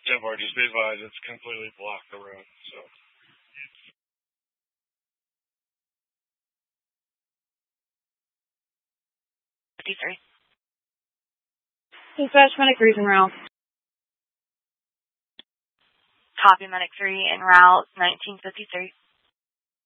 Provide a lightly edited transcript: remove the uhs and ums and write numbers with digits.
10-4, just be advised, it's completely blocked the road, so. Dispatch Medic 3's en route. Copy Medic 3 en route, 1953.